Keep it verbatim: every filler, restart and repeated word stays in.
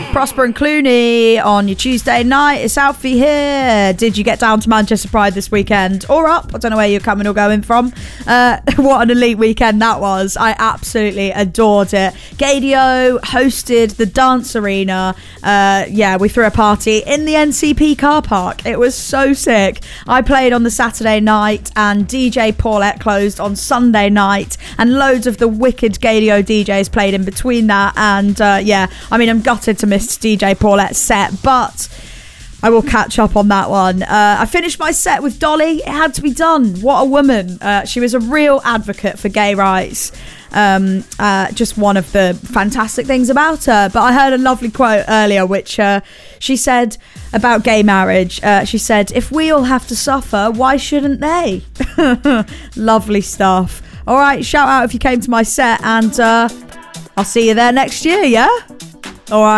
Prosper and Clooney on your Tuesday night. It's Alfie here. Did you get down to Manchester Pride this weekend or up? I don't know where you're coming or going from. Uh, what an elite weekend that was. I absolutely adored it. Gaydio hosted the dance arena. Uh, yeah, we threw a party in the N C P car park. It was so sick. I played on the Saturday night and D J Paulette closed on Sunday night, and loads of the wicked Gaydio D Js played in between that. And uh, yeah, I mean, I'm gutted to miss D J Paulette's set, but I will catch up on that one. Uh, I finished my set with Dolly. It had to be done. What a woman. Uh, she was a real advocate for gay rights. Um, uh, just one of the fantastic things about her. But I heard a lovely quote earlier, which uh, she said about gay marriage. Uh, she said, if we all have to suffer, why shouldn't they? Lovely stuff. All right, shout out if you came to my set, and uh, I'll see you there next year, yeah? All right.